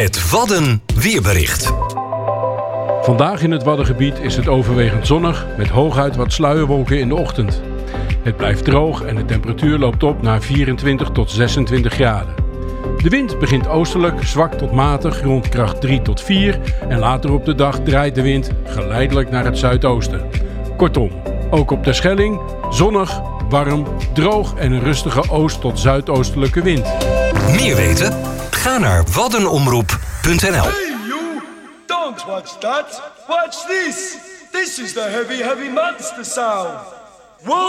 Het Wadden weerbericht. Vandaag in het Waddengebied is het overwegend zonnig met hooguit wat sluierwolken in de ochtend. Het blijft droog en de temperatuur loopt op naar 24 tot 26 graden. De wind begint oostelijk, zwak tot matig, rond kracht 3 tot 4 en later op de dag draait de wind geleidelijk naar het zuidoosten. Kortom, ook op Terschelling zonnig, warm, droog en een rustige oost- tot zuidoostelijke wind. Meer weten? Ga naar waddenomroep.nl. Hey you! Don't watch that! Watch this! This is the heavy monster sound! Whoa!